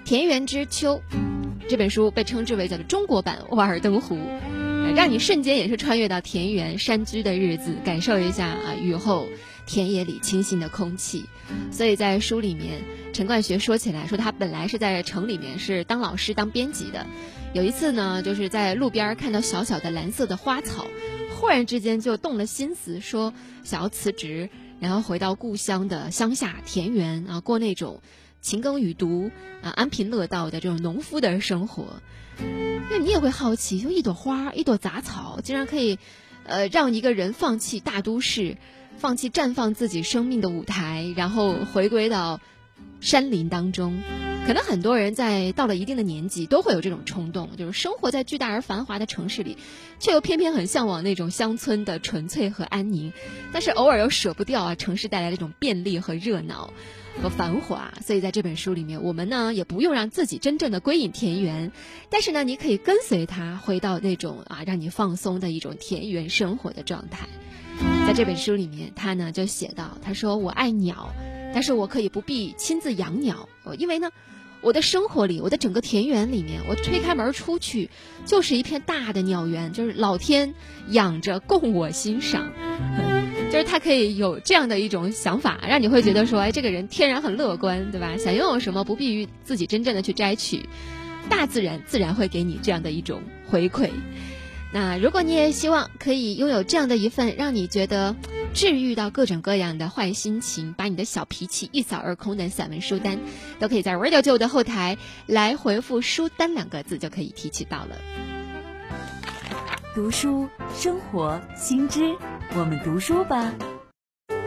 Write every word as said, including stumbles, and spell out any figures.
田园之秋》这本书被称之为叫做中国版《瓦尔登湖》，让你瞬间也是穿越到田园山居的日子，感受一下啊雨后田野里清新的空气。所以在书里面，陈冠学说起来说，他本来是在城里面是当老师当编辑的，有一次呢，就是在路边看到小小的蓝色的花草，忽然之间就动了心思，说想要辞职，然后回到故乡的乡下田园啊，过那种勤耕雨读啊、安贫乐道的这种农夫的生活。那你也会好奇，就一朵花一朵杂草竟然可以呃，让一个人放弃大都市，放弃绽放自己生命的舞台，然后回归到山林当中。可能很多人在到了一定的年纪都会有这种冲动，就是生活在巨大而繁华的城市里，却又偏偏很向往那种乡村的纯粹和安宁，但是偶尔又舍不掉啊城市带来的这种便利和热闹和繁华。所以在这本书里面，我们呢也不用让自己真正的归隐田园，但是呢你可以跟随它回到那种啊让你放松的一种田园生活的状态。在这本书里面，他呢就写到，他说我爱鸟，但是我可以不必亲自养鸟，因为呢我的生活里，我的整个田园里面，我推开门出去就是一片大的鸟园，就是老天养着供我欣赏。就是他可以有这样的一种想法，让你会觉得说，哎，这个人天然很乐观，对吧？想拥有什么不必于自己真正的去摘取，大自然自然会给你这样的一种回馈。那如果你也希望可以拥有这样的一份让你觉得治愈到各种各样的坏心情，把你的小脾气一扫而空的散文书单，都可以在 Radio 九的后台来回复书单两个字就可以提取到了。 读书生活新知，我们读书吧。